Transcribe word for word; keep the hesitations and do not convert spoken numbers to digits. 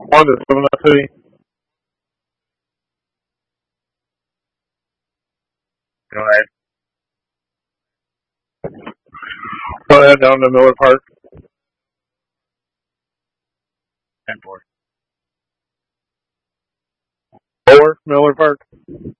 One to seven up city. Go ahead. Go ahead down to Miller Park. Ten four. Four Miller Park.